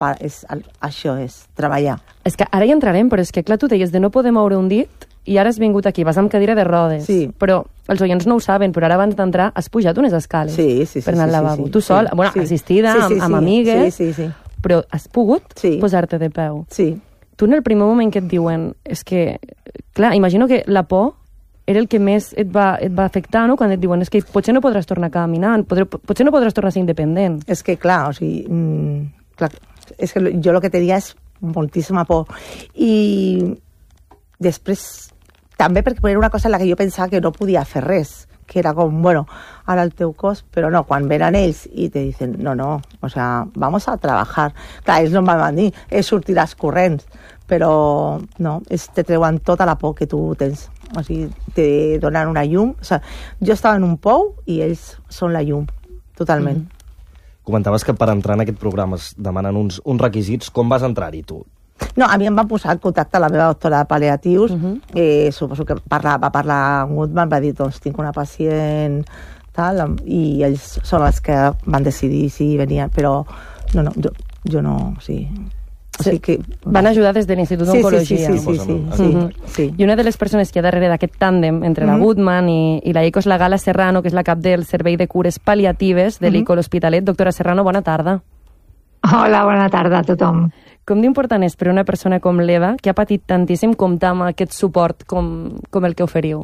això és treballar. És que ara hi entrarem, però és que clar, tu deies de no poder moure un dit i ara has vingut aquí, vas amb cadira de rodes. Sí. Però els oients no ho saben, però ara abans d'entrar has pujat unes escales per anar al lavabo. Tu sol, bueno, assistida, amb amigues, però has pogut posar-te de peu. Sí. Tu en el primer moment que et diuen, és que, clar, imagino que la por era el que més et va afectar, no?, quan et diuen, és que potser no podràs tornar caminant, potser no podràs tornar a ser independent. És que, clar, o sigui, és que jo el que tenia és moltíssima por. I després, també perquè era una cosa en la que jo pensava que no podia fer res, que era com, bueno, ara el teu cos, però no, quan venen ells i te dicen, no, o sea, vamos a trabajar. Clar, ells no em van dir, sortiràs corrents, però no, te treuen tota la por que tu tens. O sigui, te donen una llum. O sigui, jo estava en un pou i ells són la llum, totalment. Comentaves que per entrar en aquest programa es demanen uns requisits. Com vas entrar-hi, tu? No, a mi em van posar en contacte la meva doctora de pal·liatius, suposo que va parlar amb Goodman, va dir, doncs tinc una pacient tal, i ells són els que van decidir si venien, però no, jo no, sí. O sigui que van ajudar des de l'Institut d'Oncologia. Sí. I una de les persones que hi ha darrere d'aquest tàndem entre la Goodman i la ICO és la Gala Serrano, que és la cap del Servei de Cures Pal·liatives de l'ICO l'Hospitalet. Doctora Serrano, bona tarda. Hola, bona tarda a tothom. Com d'important és per una persona com l'Eva, que ha patit tantíssim, comptar amb aquest suport com el que oferiu?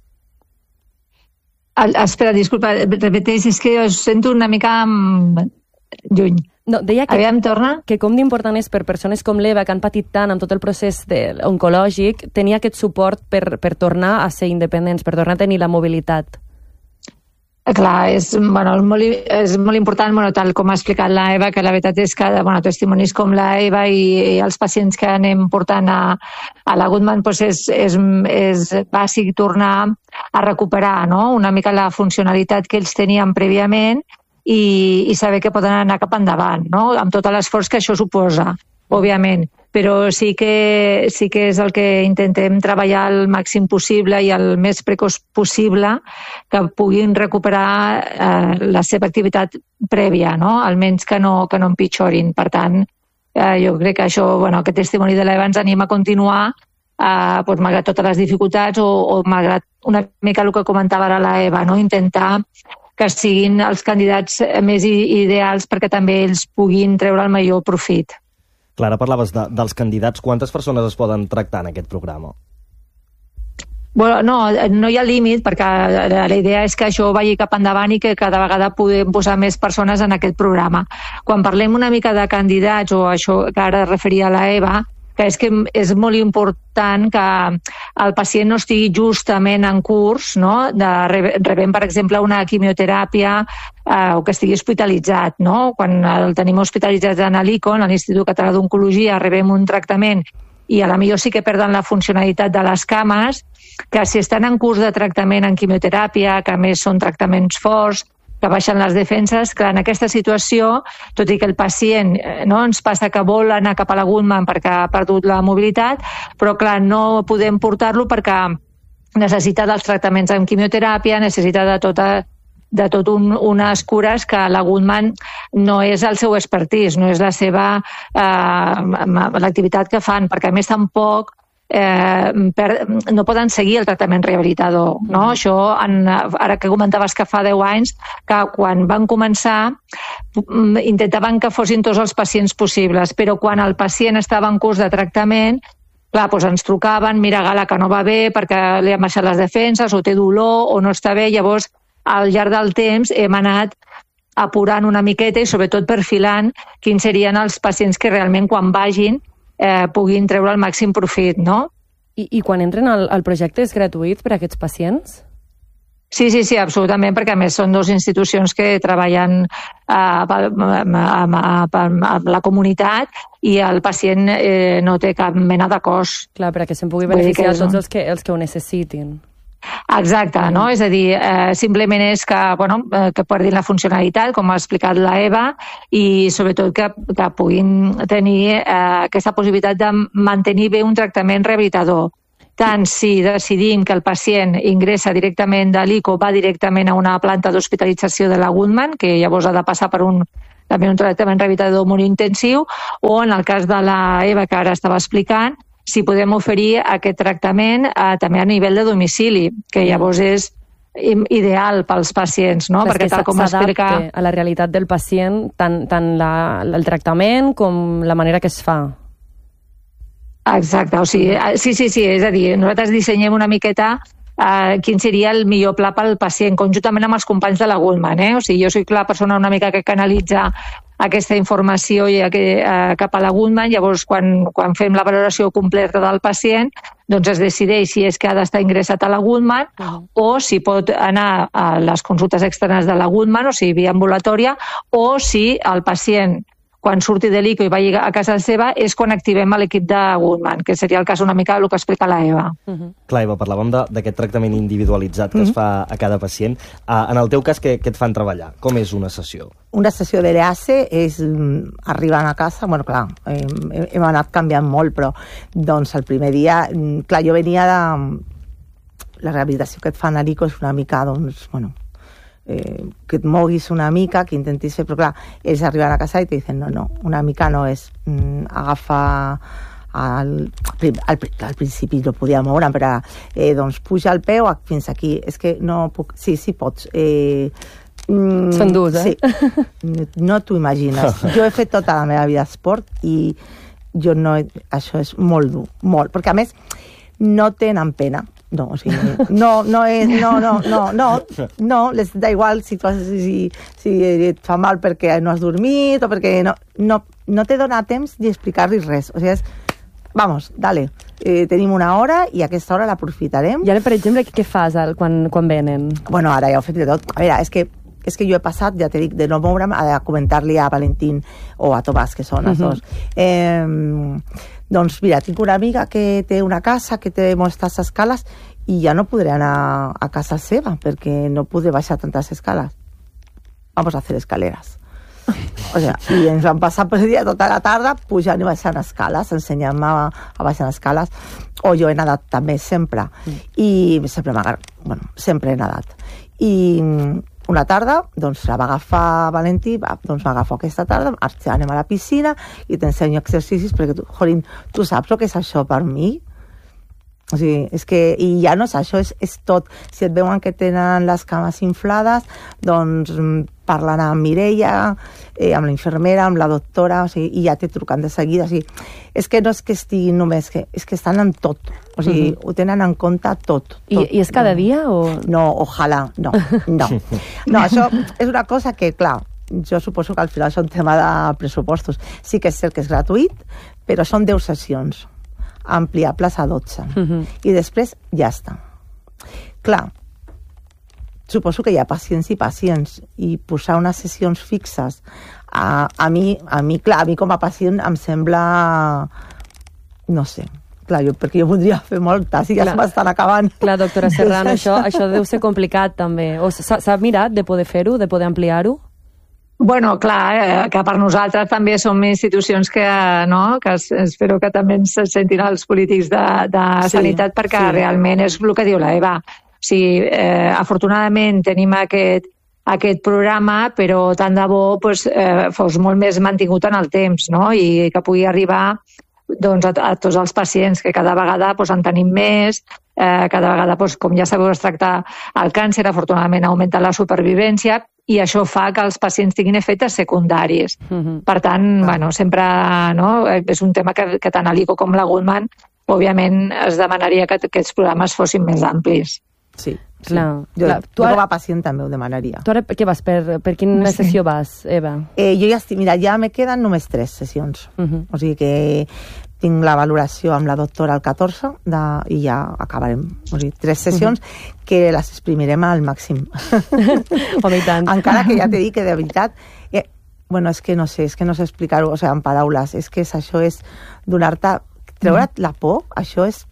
Espera, disculpa, repeteix, és que us sento una mica lluny. No, deia que, aviam, torna. Que com d'important és per persones com l'Eva, que han patit tant amb tot el procés oncològic, tenir aquest suport per tornar a ser independents, per tornar a tenir la mobilitat. Clar, és molt important, tal com ha explicat la Eva, que la veritat és que testimonis com la Eva i els pacients que anem portant a la Goodman, és bàsic tornar a recuperar, no?, una mica la funcionalitat que ells tenien prèviament i saber que poden anar cap endavant, no?, amb tot l'esforç que això suposa, òbviament. Però sí que és el que intentem treballar el màxim possible i el més precoç possible, que puguin recuperar la seva activitat prèvia, no?, almenys que no empitjorin. Per tant, jo crec que això, aquest testimoni de l'Eva ens anima a continuar, malgrat totes les dificultats o malgrat una mica el que comentava ara la Eva, no?, intentar que siguin els candidats més ideals perquè també ells puguin treure el major profit. Clara, parlaves dels candidats. Quantes persones es poden tractar en aquest programa? No hi ha límit, perquè la idea és que això vagi cap endavant i que cada vegada podem posar més persones en aquest programa. Quan parlem una mica de candidats, o això que ara referia a la Eva, que és molt important que el pacient no estigui justament en curs, no?, rebent, per exemple, una quimioteràpia o que estigui hospitalitzat, no? Quan el tenim hospitalitzat a l'ICO, a l'Institut Català d'Oncologia, rebem un tractament i a la millor sí que perden la funcionalitat de les cames, que si estan en curs de tractament en quimioteràpia, que a més són tractaments forts, que baixen les defenses, clar, en aquesta situació, tot i que el pacient ens passa que vol anar cap a la Goodman perquè ha perdut la mobilitat, però clar, no podem portar-lo perquè necessita dels tractaments amb quimioteràpia, necessita de tot unes cures que la Goodman no és el seu expertise, no és la seva l'activitat que fan, perquè a més tampoc no poden seguir el tractament rehabilitador, no? Això, ara que comentaves que fa 10 anys, que quan van començar intentaven que fossin tots els pacients possibles, però quan el pacient estava en curs de tractament, clar, ens trucaven, mira, Gala, que no va bé perquè li han baixat les defenses, o té dolor, o no està bé. Llavors, al llarg del temps hem anat apurant una miqueta i sobretot perfilant quins serien els pacients que realment quan vagin puguin treure el màxim profit, no? I quan entren al projecte és gratuït per a aquests pacients? Sí, absolutament, perquè a més són dues institucions que treballen amb la comunitat i el pacient no té cap mena de cost. Clar, perquè se'n pugui beneficiar tots els que ho necessitin. Exacte, no? És a dir, simplement és que perdin la funcionalitat, com ha explicat la Eva, i sobretot que puguin tenir aquesta possibilitat de mantenir bé un tractament rehabilitador. Tant si decidim que el pacient ingressa directament de l'ICO, va directament a una planta d'hospitalització de la Goodman, que llavors ha de passar per un també un tractament rehabilitador molt intensiu, o en el cas de la Eva, que ara estava explicant, si podem oferir aquest tractament també a nivell de domicili, que llavors és ideal pels pacients, no? Perquè tal com explica... a la realitat del pacient, tant el tractament com la manera que es fa. Exacte, o sigui, sí, és a dir, nosaltres dissenyem una miqueta quin seria el millor pla pel pacient, conjuntament amb els companys de la Goldman, O sigui, jo soc la persona una mica que canalitza aquesta informació cap a la Goldman, llavors quan fem la valoració completa del pacient, doncs es decideix si és que ha d'estar ingressat a la Goldman o si pot anar a les consultes externes de la Goldman, o sigui, via ambulatòria, o si el pacient quan surti de l'ICO i vagi a casa seva és quan activem l'equip de Goodman, que seria el cas una mica del que explica la Eva. Clar, Eva, parlàvem d'aquest tractament individualitzat que es fa a cada pacient. En el teu cas, què et fan treballar? Com és una sessió? Una sessió de l'EACE és arribant a casa, bueno, clar, hem anat canviant molt, però doncs el primer dia, clar, jo venia de... La rehabilitació que et fan a l'ICO és una mica, doncs, bueno, que et moguis una mica, que intentis fer, però clar, ells arriben a casa i te dicen no, una mica no és agafar al principi no podia moure, però doncs puja el peu fins aquí, és que no puc, sí pots, són durs, sí, no t'ho imagines. Jo he fet tota la meva vida esport i jo no, això és molt dur, molt, perquè a més no tenen pena. No, o sigui, no, les da igual si et fa mal perquè no has dormit o perquè no te dona temps d'explicar-li res. O sigui, vamos, dale, tenim una hora i aquesta hora l'aprofitarem. I ara, per exemple, què fas quan venen? Bueno, ara ja ho he fet de tot. A veure, és que jo he passat, ja t'he dit, de no moure'm a comentar-li a Valentín o a Tomàs, que són els dos. Doncs mira, tinc una amiga que té una casa, que té moltes escales i ja no podré anar a casa seva perquè no podré baixar tantes escales. Vamos a hacer escaleras. O sea, i ens vam passar per dia tota la tarda pujant i baixant escales, ensenyant-me a baixar escales, o jo he nedat també sempre, i sempre he nedat. I una tarda, doncs la va agafar Valentí, doncs m'agafo aquesta tarda, anem a la piscina i t'ensenyo exercicis perquè tu saps el que és això per mi? O sigui, és que, i ja no és això, és tot. Si et veuen que tenen les cames inflades, doncs parlen amb Mireia, amb la infermera, amb la doctora, o sigui, i ja te truquen de seguida. O sigui, és que no és que estiguin només, és que estan en tot. O sigui, ho tenen en compte tot. I és cada dia o...? No, ojalà, no. No, això és una cosa que, clar, jo suposo que al final és un tema de pressupostos. Sí que és cert que és gratuït, però són 10 sessions. Ampliables a 12. I després ja està. Clar, suposo que hi ha pacients i pacients, i posar unes sessions fixes a mi com a pacient em sembla, no sé, clar, perquè jo voldria fer moltes i ja se m'estan acabant. Clar, doctora Serrano, això deu ser complicat també. S'ha mirat de poder fer-ho, de poder ampliar-ho? Bueno, clar, que per nosaltres també som institucions que espero que també ens sentin els polítics de sanitat, perquè realment és el que diu la Eva. O sigui, afortunadament tenim aquest programa, però tant de bo fos molt més mantingut en el temps, no? I que pugui arribar a tots els pacients, que cada vegada en tenim més, cada vegada, com ja sabeu, es tracta el càncer, afortunadament augmenta la supervivència, i això fa que els pacients tinguin efectes secundaris. Per tant, sempre és un tema que tant a l'ICO com la Goodman, òbviament, es demanaria que aquests programes fossin més amplis. Sí. Jo com a pacient també ho demanaria. Tu ara què vas? Per quina sessió vas, Eva? Jo ja me queden només 3 sessions. O sigui que tinc la valoració amb la doctora el 14 i ja acabarem. O sigui, 3 sessions que les exprimirem al màxim. Home, i tant. Encara que ja t'he dit que de veritat... és que no sé explicar-ho, o sigui, en paraules. És que això és donar-te... Treure't la por, això és...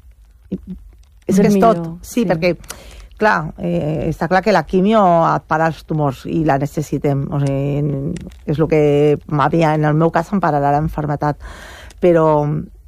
És que és tot. Sí, perquè, clar, està clar que la quimio et para els tumors i la necessitem. O sigui, és el que en el meu cas em pararà l'enfermetat. Però,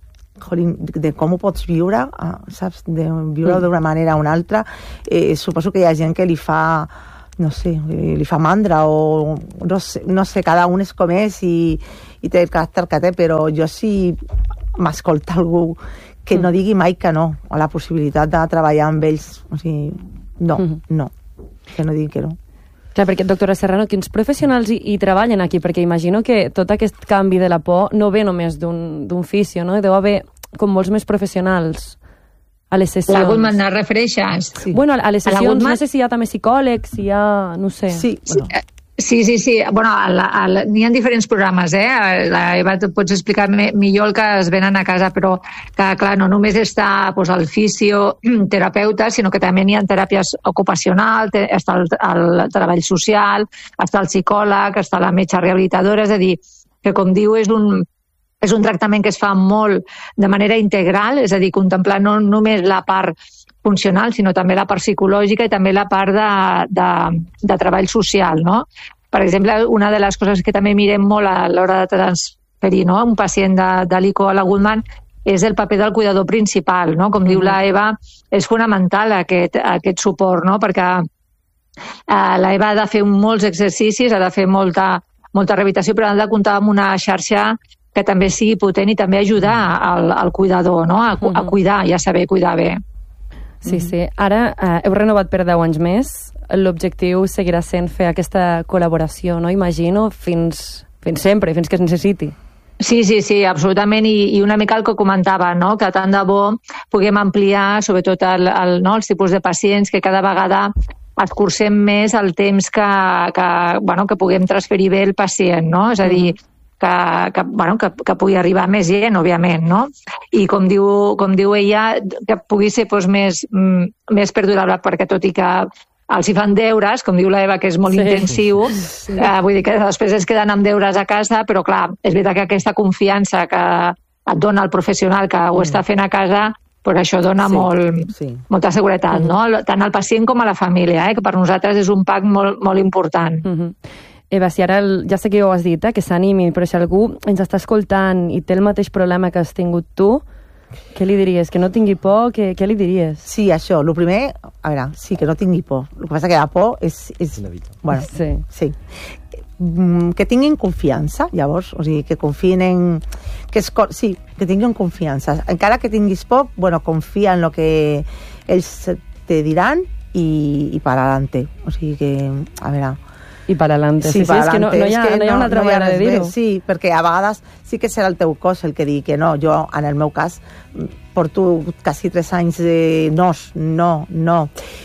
de com ho pots viure, saps? De viure d'una manera o una altra. Suposo que hi ha gent que li fa no sé, li fa mandra o no sé, cada un és com és i té el caràcter que té, però jo sí m'escolta algú que no digui mai que no a la possibilitat de treballar amb ells, o sigui, no, que no digui que no. Clar, perquè, doctora Serrano, quins professionals hi treballen aquí? Perquè imagino que tot aquest canvi de la por no ve només d'un fisio, no? Deu haver com molts més professionals a les sessions. La Goodman es refereixes? Sí. Bueno, a les sessions no sé si hi ha també psicòlegs, si hi ha... no sé. Sí, bueno. Sí. Bueno, n'hi ha diferents programes, Eva, tu pots explicar millor el que es venen a casa, però que, clar, no només està el fisioterapeuta, sinó que també n'hi ha teràpies ocupacionals, està el treball social, està el psicòleg, està la metge rehabilitadora, és a dir, que com diu és un tractament que es fa molt de manera integral, és a dir, contemplar no només la part funcional, sinó també la part psicològica i també la part de treball social, no? Per exemple, una de les coses que també mirem molt a l'hora de transferir un pacient de l'ICO a la Goodman és el paper del cuidador principal, no? Com diu la Eva, és fonamental aquest suport, no? Perquè la Eva ha de fer molts exercicis, ha de fer molta rehabilitació, però ha de comptar amb una xarxa que també sigui potent i també ajudar al cuidador, no? A cuidar i a saber cuidar bé. Sí. Ara heu renovat per 10 anys més. L'objectiu seguirà sent fer aquesta col·laboració, no? Imagino, fins sempre, fins que es necessiti. Sí, absolutament, i una mica el que comentava, no? Que tant de bo puguem ampliar, sobretot els tipus de pacients, que cada vegada escurcem més el temps que puguem transferir bé el pacient, no? És a dir, que pugui arribar més gent, òbviament, no? I com diu ella, que pugui ser més perdurable, perquè tot i que els hi fan deures, com diu la Eva, que és molt intensiu, vull dir que després es queden amb deures a casa, però clar, és veritat que aquesta confiança que et dona el professional que ho està fent a casa, però això dona molta seguretat, no? Tant al pacient com a la família, que per nosaltres és un pack molt, molt important. Eva, si ara, ja sé que ho has dit, que s'animi, però si algú ens està escoltant i té el mateix problema que has tingut tu, què li diries? Que no tingui por? Què li diries? Sí, això. El primer, a veure, sí, que no tingui por. El que passa que la por és bueno, sí. Que tinguin confiança, llavors, o sigui, que confien en... que tinguin confiança. Encara que tinguis por, bueno, confia en lo que ells te diran i para adelante. O sigui que, a veure... I per adelante. Sí, és que no hi ha una altra manera de dir-ho. Sí, perquè a vegades sí que serà el teu cos el que digui que no. Jo, en el meu cas, porto quasi 3 anys de no.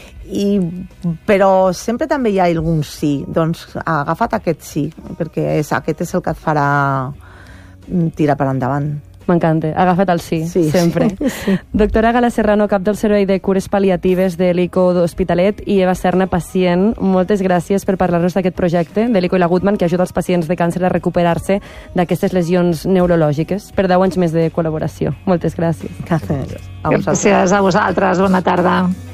Però sempre també hi ha algun sí. Doncs agafa't aquest sí, perquè aquest és el que et farà tirar per endavant. M'encanta. Agafa't el sí, sempre. Sí. Doctora Gala Serrano, cap del Servei de Cures Pal·liatives de l'ICO d'Hospitalet, i Eva Serna, pacient, moltes gràcies per parlar-nos d'aquest projecte de l'ICO i la Goodman, que ajuda els pacients de càncer a recuperar-se d'aquestes lesions neurològiques. Per 10 anys més de col·laboració. Moltes gràcies. Gràcies a vosaltres. Bona tarda.